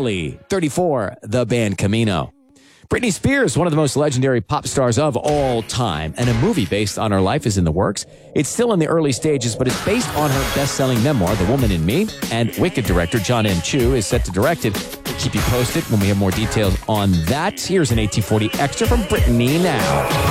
Dolly. 34, the band Camino. Britney Spears, one of the most legendary pop stars of all time, and a movie based on her life is in the works. It's still in the early stages, but it's based on her best-selling memoir, The Woman in Me, and Wicked director John M. Chu is set to direct it. We'll keep you posted when we have more details on that. Here's an 1840 extra from Britney now.